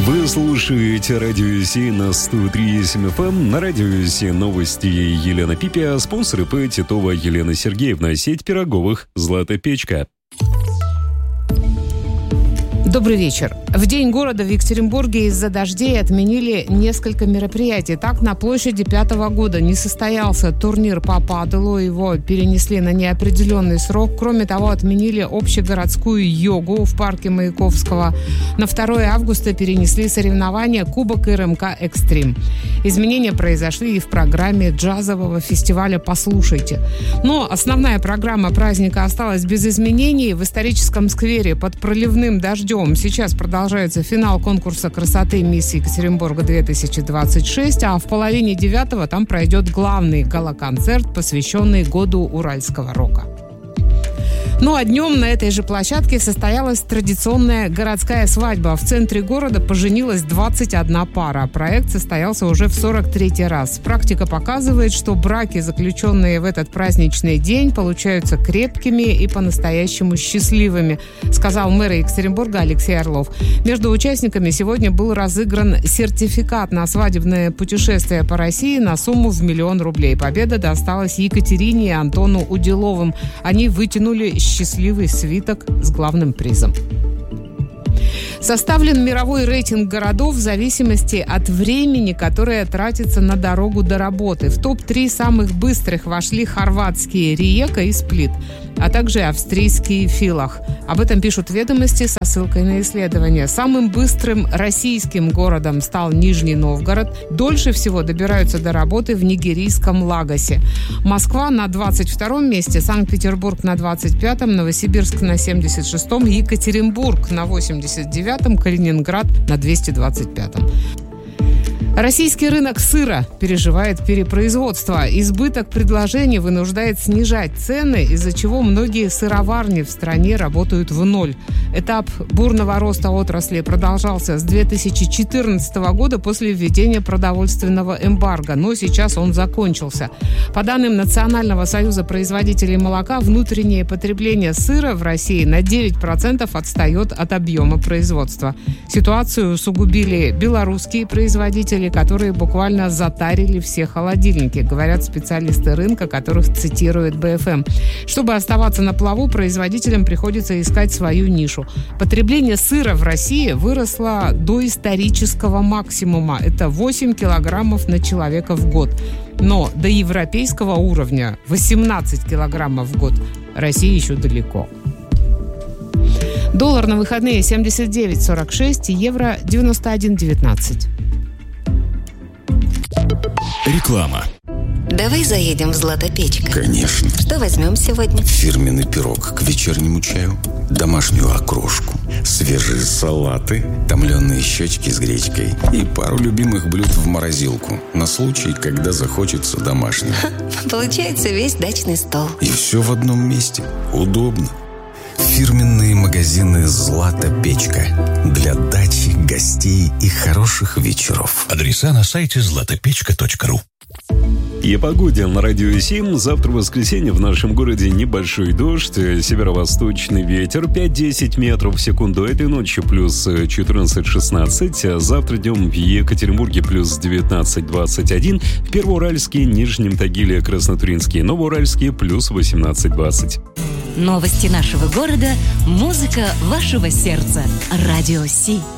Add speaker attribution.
Speaker 1: Вы слушаете Радио Си на 103.7 FM. На Радио Си новости Елена Пипия, спонсор ИП Титова Елена Сергеевна, сеть пироговых «Злата Печка».
Speaker 2: Добрый вечер. В День города в Екатеринбурге из-за дождей отменили несколько мероприятий. Так, на площади 5-го года не состоялся турнир по паделу. Его перенесли на неопределенный срок. Кроме того, отменили общегородскую йогу в парке Маяковского. На 2 августа перенесли соревнования Кубок РМК «Экстрим». Изменения произошли и в программе джазового фестиваля «Послушайте». Но основная программа праздника осталась без изменений. В историческом сквере под проливным дождем сейчас продолжается финал конкурса красоты «Мисс Екатеринбурга-2026», а в половине 9-го там пройдет главный гала-концерт, посвященный году уральского рока. Ну а днем на этой же площадке состоялась традиционная городская свадьба. В центре города поженилась 21 пара. Проект состоялся уже в 43-й раз. Практика показывает, что браки, заключенные в этот праздничный день, получаются крепкими и по-настоящему счастливыми, сказал мэр Екатеринбурга Алексей Орлов. Между участниками сегодня был разыгран сертификат на свадебное путешествие по России на сумму в 1 000 000 рублей. Победа досталась Екатерине и Антону Уделовым. Они вытянули счастливый свиток с главным призом. Составлен мировой рейтинг городов в зависимости от времени, которое тратится на дорогу до работы. В топ-3 самых быстрых вошли хорватские Риека и Сплит, а также австрийский Филах. Об этом пишут «Ведомости» со ссылкой на исследование. Самым быстрым российским городом стал Нижний Новгород. Дольше всего добираются до работы в нигерийском Лагосе. Москва на 22-м месте, Санкт-Петербург на 25-м, Новосибирск на 76-м, Екатеринбург на 89-м, Калининград на 225-м. Российский рынок сыра переживает перепроизводство. Избыток предложений вынуждает снижать цены, из-за чего многие сыроварни в стране работают в ноль. Этап бурного роста отрасли продолжался с 2014 года после введения продовольственного эмбарго, но сейчас он закончился. По данным Национального союза производителей молока, внутреннее потребление сыра в России на 9% отстает от объема производства. Ситуацию усугубили белорусские производители, которые буквально затарили все холодильники, говорят специалисты рынка, которых цитирует БФМ. Чтобы оставаться на плаву, производителям приходится искать свою нишу. Потребление сыра в России выросло до исторического максимума. Это 8 килограммов на человека в год. Но до европейского уровня 18 килограммов в год России еще далеко. Доллар на выходные 79.46, евро 91.19.
Speaker 3: Реклама.
Speaker 4: Давай заедем в «Злата Печка».
Speaker 3: Конечно.
Speaker 4: Что возьмем сегодня?
Speaker 3: Фирменный пирог к вечернему чаю, домашнюю окрошку, свежие салаты, томленые щечки с гречкой и пару любимых блюд в морозилку на случай, когда захочется домашнего.
Speaker 4: Получается весь дачный стол.
Speaker 3: И все в одном месте. Удобно. Фирменные магазины «Злата Печка» для дачи, гостей и хороших вечеров.
Speaker 5: Адреса на сайте zlatopechka.ru.
Speaker 1: И о погоде на Радио 7. Завтра, в воскресенье, в нашем городе небольшой дождь, северо-восточный ветер 5-10 метров в секунду. Этой ночью плюс 14-16, а завтра днем в Екатеринбурге плюс 19-21, в Первоуральске, Нижнем Тагиле, Краснотуринске, Новоуральске плюс 18-20.
Speaker 6: Новости нашего города, музыка вашего сердца. Радио Си.